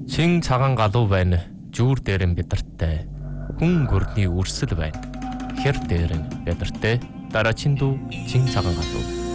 Чин цагаан галуу байна. Жүүр дээр нь бидэртэй. Хүн гүрний үрсэл байна. Хэр дээр нь бидэртэй. Дараачин дүү чин цагаан галуу.